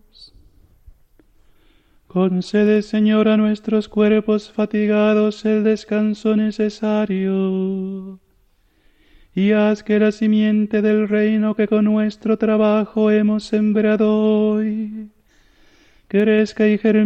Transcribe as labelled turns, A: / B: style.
A: Concede, Señor, a nuestros cuerpos fatigados el descanso necesario, y haz que la simiente del reino que con nuestro trabajo hemos sembrado hoy crezca y germine